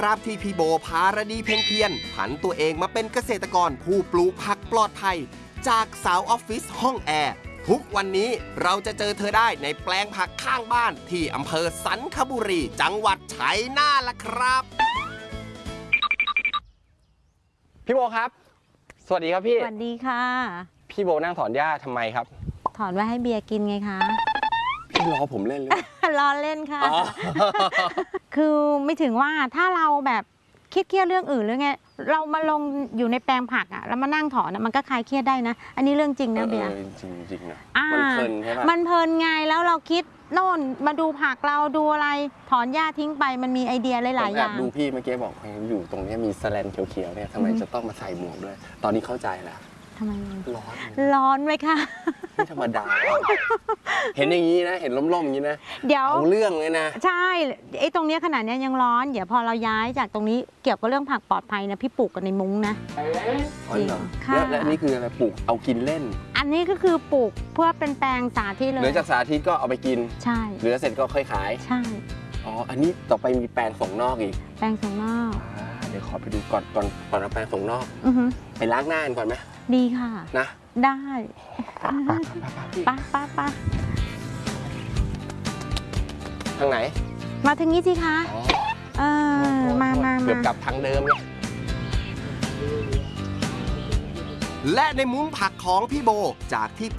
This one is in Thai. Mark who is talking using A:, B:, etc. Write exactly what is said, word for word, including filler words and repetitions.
A: รับที่พี่โบภารดีเพ็งเพียรผันตัวเองมาเป็นเกษตรกรผู้ปลูกผักปลอดภัยจากสาวออฟฟิศห้องแอร์ทุกวันนี้เราจะเจอเธอได้ในแปลงผักข้างบ้านที่อำเภอสันคบุรีจังหวัดชัยนาทละครับ
B: พี่โบครับสวัสดีครับพี่
C: สวัสดีค่ะ
B: พี่โบนั่งถอนหญ้าทำไมครับ
C: ถอนไว้ให้เบียร์กินไงคะ
B: พี่ล้อผมเล่นเลย
C: ล้อเล่นค่ะ คือไม่ถึงว่าถ้าเราแบบคิดเครียดเรื่องอื่นหรือไงเรามาลงอยู่ในแปลงผักอ่ะแล้วมานั่งถอนนะมันก็คลายเครียดได้นะอันนี้เรื่องจริงนะเบียร์
B: จริงจริงนะ
C: มันเพลินใช่ไหมมันเพลินไงแล้วเราคิดโน่นมาดูผักเราดูอะไรถอนหญ้าทิ้งไปมันมีไอเดียหลายๆอย่าง
B: ดูพี่เมื่อกี้บอกอยู่ตรงนี้มีแสแลนเขียวๆเนี่ยทำไมจะต้องมาใส่หมวกด้วยตอนนี้เข้าใจแล้ว
C: ทำไม
B: ร้อน
C: ร้อนไหมคะ
B: ไม่ธรรมดาเห็นอย่างนี้นะเห็นล่มๆอย่างนี้นะ
C: เดี๋ยว
B: เอาเรื่องเลยนะ
C: ใช่ไอ้ตรงนี้ขนาดนี้ยังร้อนเดี๋ยวพอเราย้ายจากตรงนี้เกี่ยวกับเรื่องผักปลอดภัยนะพี่ปลูกกันในมุ้งนะ
B: จริงค่ะและนี่คืออะไรปลูกเอากินเล่น
C: อันนี้ก็คือปลูกเพื่อเป็นแปลงสาธิตเลย
B: เหลือจากสาธิตก็เอาไปกิน
C: ใช่
B: เหลือเสร็จก็ค่อยขาย
C: ใช่
B: อ๋ออันนี้ต่อไปมีแปลงส่งนอกอีก
C: แปลงส่งนอก
B: เดี๋ยวขอไปดูก่อนก่อนก่อนเอาแปลงส่งนอกไปล้างหน้ากันก่อนไหม
C: ดีค่ะ
B: นะ
C: ได้ป้าป้าป้า
B: ทางไหน
C: มาทางนี้สิคะเออมามา
B: เกือบกลับทางเดิมเลย
A: และในมุ้งผักของพี่โบจากที่